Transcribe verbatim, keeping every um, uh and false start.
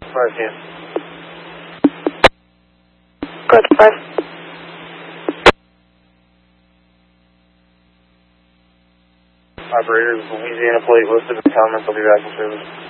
five ten. Good, five. Operators, Louisiana plate listed in the comments. I'll be back in service.